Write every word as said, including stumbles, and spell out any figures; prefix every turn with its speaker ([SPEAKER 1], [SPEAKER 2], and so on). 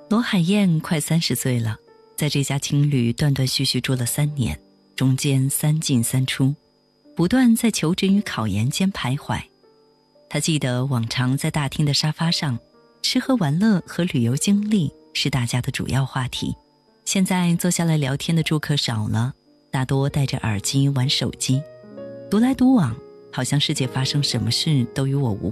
[SPEAKER 1] 罗海燕快三十岁了，在这家青旅断断续续住了三年，中间三进三出，不断在求职与考研间徘徊。他记得往常在大厅的沙发上，吃喝玩乐和旅游经历是大家的主要话题。现在坐下来聊天的住客少了，大多戴着耳机玩手机，独来独往，好像世界发生什么事都与我无